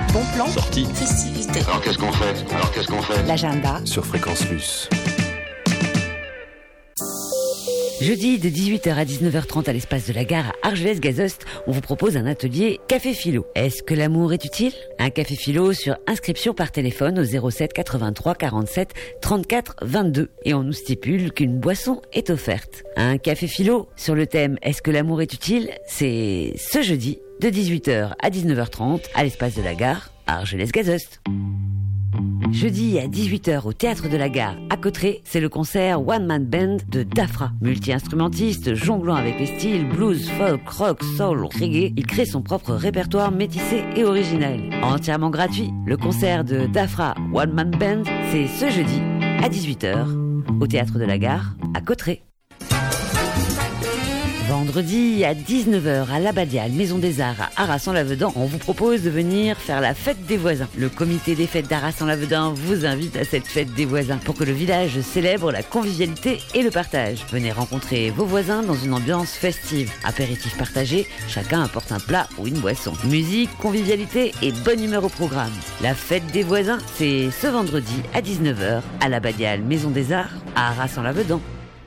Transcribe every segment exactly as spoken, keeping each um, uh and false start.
Bon plan. Sortie. Festivité. Alors qu'est-ce qu'on fait Alors qu'est-ce qu'on fait L'agenda. Sur Fréquence Plus. Jeudi de dix-huit heures à dix-neuf heures trente à l'espace de la gare à Argelès-Gazost, on vous propose un atelier Café Philo. Est-ce que l'amour est utile ? Un café philo sur inscription par téléphone au zéro sept quatre-vingt-trois quarante-sept trente-quatre vingt-deux. Et on nous stipule qu'une boisson est offerte. Un café philo sur le thème Est-ce que l'amour est utile ? C'est ce jeudi de dix-huit heures à dix-neuf heures trente à l'espace de la gare à Argelès-Gazost. Jeudi à dix-huit heures au Théâtre de la Gare à Cauterets, c'est le concert One Man Band de Dafra. Multi-instrumentiste, jonglant avec les styles blues, folk, rock, soul, reggae, il crée son propre répertoire métissé et original. Entièrement gratuit, le concert de Dafra One Man Band, c'est ce jeudi à dix-huit heures au Théâtre de la Gare à Cauterets. Vendredi à dix-neuf heures à l'Abbadiale, Maison des Arts à Arras-en-Lavedan, on vous propose de venir faire la fête des voisins. Le comité des fêtes d'Arras-en-Lavedan vous invite à cette fête des voisins pour que le village célèbre la convivialité et le partage. Venez rencontrer vos voisins dans une ambiance festive. Apéritif partagé, chacun apporte un plat ou une boisson. Musique, convivialité et bonne humeur au programme. La fête des voisins, c'est ce vendredi à dix-neuf heures à l'Abbadiale, Maison des Arts à Arras-en-Lavedan.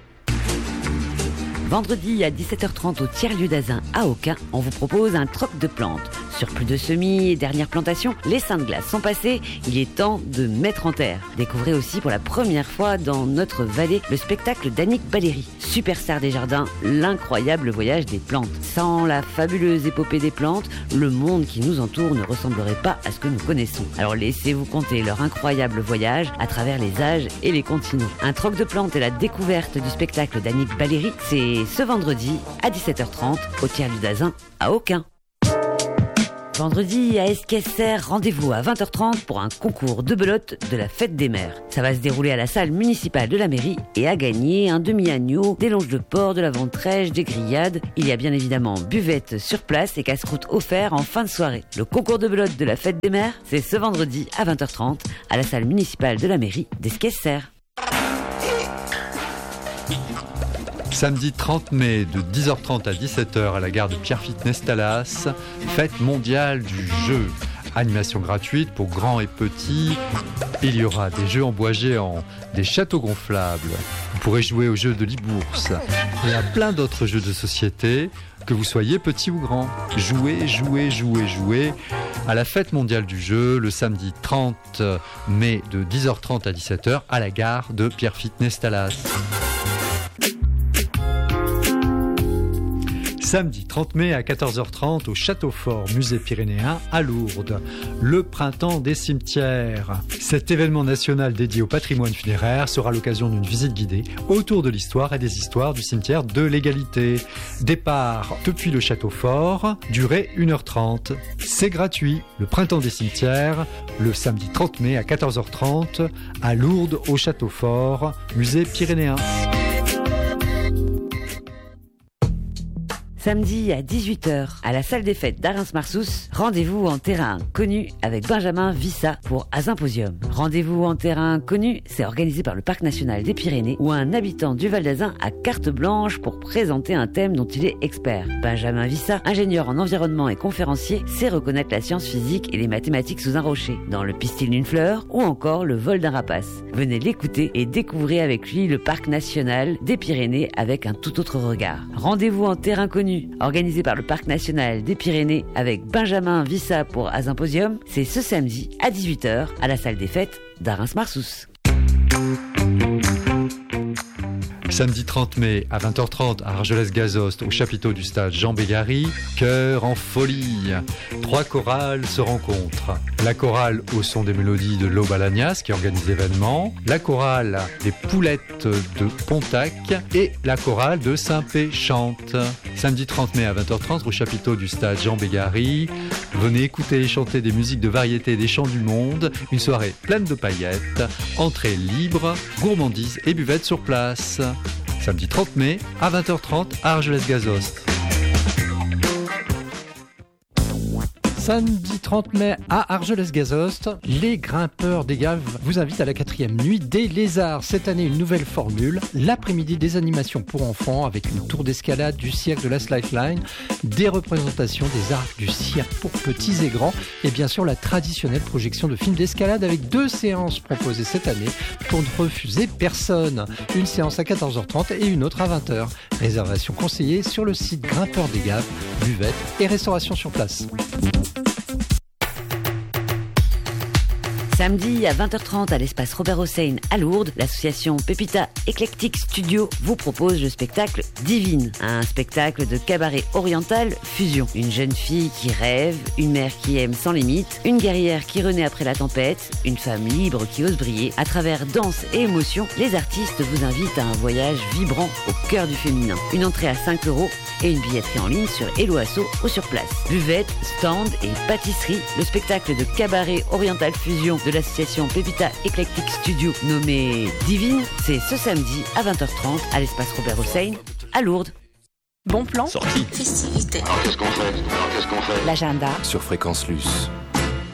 Vendredi à dix-sept heures trente au tiers-lieu d'Azun à Aucun, on vous propose un troc de plantes. Sur plus de semis et dernières plantations, les seins de glace sont passés, il est temps de mettre en terre. Découvrez aussi pour la première fois dans notre vallée le spectacle d'Annick Baléry, superstar des jardins, l'incroyable voyage des plantes. Sans la fabuleuse épopée des plantes, le monde qui nous entoure ne ressemblerait pas à ce que nous connaissons. Alors laissez-vous compter leur incroyable voyage à travers les âges et les continents. Un troc de plantes et la découverte du spectacle d'Annick Baléry, c'est ce vendredi à dix-sept heures trente au tiers-lieu d'Azun à Aucun. Vendredi à Esquesser, rendez-vous à vingt heures trente pour un concours de belote de la fête des mères. Ça va se dérouler à la salle municipale de la mairie et à gagner un demi-agneau, des longes de porc, de la ventrèche, des grillades. Il y a bien évidemment buvette sur place et casse-croûte offert en fin de soirée. Le concours de belote de la fête des mères, c'est ce vendredi à vingt heures trente à la salle municipale de la mairie d'Esquesser. Samedi trente mai de dix heures trente à dix-sept heures à la gare de Pierrefitte-Nestalas, fête mondiale du jeu. Animation gratuite pour grands et petits. Il y aura des jeux en bois géants, des châteaux gonflables. Vous pourrez jouer aux jeux de l'e-bourse et à plein d'autres jeux de société, que vous soyez petit ou grand. Jouez, jouez, jouez, jouez à la fête mondiale du jeu le samedi trente mai de dix heures trente à dix-sept heures à la gare de Pierrefitte-Nestalas. Samedi trente mai à quatorze heures trente au Château Fort, musée pyrénéen à Lourdes. Le printemps des cimetières. Cet événement national dédié au patrimoine funéraire sera l'occasion d'une visite guidée autour de l'histoire et des histoires du cimetière de l'Égalité. Départ depuis le Château Fort, durée une heure trente. C'est gratuit. Le printemps des cimetières, le samedi trente mai à quatorze heures trente à Lourdes au Château Fort, musée pyrénéen. Samedi à dix-huit heures, à la salle des fêtes d'Arens-Marsous, rendez-vous en terrain connu avec Benjamin Vissa pour Azymposium. Rendez-vous en terrain connu, c'est organisé par le Parc national des Pyrénées où un habitant du Val d'Azun a carte blanche pour présenter un thème dont il est expert. Benjamin Vissa, ingénieur en environnement et conférencier, sait reconnaître la science physique et les mathématiques sous un rocher, dans le pistil d'une fleur ou encore le vol d'un rapace. Venez l'écouter et découvrez avec lui le Parc national des Pyrénées avec un tout autre regard. Rendez-vous en terrain connu organisé par le Parc national des Pyrénées avec Benjamin Vissa pour Azymposium, c'est ce samedi à dix-huit heures à la salle des fêtes d'Arens-Marsous. Samedi trente mai à vingt heures trente à Argelès-Gazost au chapiteau du stade Jean Bégary, Cœur en folie. Trois chorales se rencontrent. La chorale au son des mélodies de l'Aube à l'Agnas qui organise l'événement, la chorale des Poulettes de Pontac et la chorale de Saint-Pé chante. Samedi trente mai à vingt heures trente au chapiteau du stade Jean Bégary, venez écouter et chanter des musiques de variété des chants du monde, une soirée pleine de paillettes, entrée libre, gourmandise et buvette sur place. Samedi trente mai à vingt heures trente à Argelès-Gazost. Samedi trente mai à Argelès-Gazost, les grimpeurs des Gaves vous invitent à la quatrième nuit des lézards. Cette année, une nouvelle formule. L'après-midi, des animations pour enfants avec une tour d'escalade du cirque de la Lifeline, des représentations des arts du cirque pour petits et grands et bien sûr la traditionnelle projection de films d'escalade avec deux séances proposées cette année pour ne refuser personne. Une séance à quatorze heures trente et une autre à vingt heures. Réservation conseillée sur le site Grimpeurs des Gaves, buvette et restauration sur place. Samedi à vingt heures trente à l'espace Robert Hossein à Lourdes, l'association Pépita Eclectic Studio vous propose le spectacle Divine, un spectacle de cabaret oriental fusion. Une jeune fille qui rêve, une mère qui aime sans limite, une guerrière qui renaît après la tempête, une femme libre qui ose briller. À travers danse et émotion, les artistes vous invitent à un voyage vibrant au cœur du féminin. Une entrée à cinq euros et une billetterie en ligne sur Hello Asso ou sur place. Buvette, stand et pâtisserie, le spectacle de cabaret oriental fusion de l'association Pépita Eclectic Studio nommé Divine, c'est ce samedi à vingt heures trente à l'espace Robert Hossein à Lourdes. Bon plan. Sortie. Festivité. Alors qu'est-ce qu'on fait Alors qu'est-ce qu'on fait L'agenda. Sur Fréquence Luce.